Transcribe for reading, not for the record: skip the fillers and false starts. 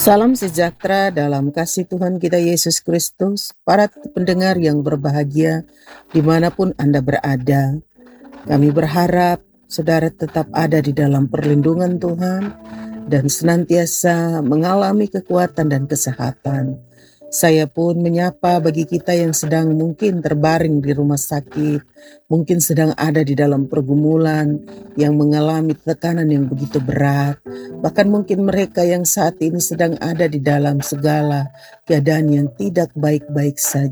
Salam sejahtera dalam kasih Tuhan kita Yesus Kristus, para pendengar yang berbahagia dimanapun Anda berada. Kami berharap saudara tetap ada di dalam perlindungan Tuhan dan senantiasa mengalami kekuatan dan kesehatan. Saya pun menyapa bagi kita yang sedang mungkin terbaring di rumah sakit, mungkin sedang ada di dalam pergumulan, yang mengalami tekanan yang begitu berat, bahkan mungkin mereka yang saat ini sedang ada di dalam segala keadaan yang tidak baik-baik saja.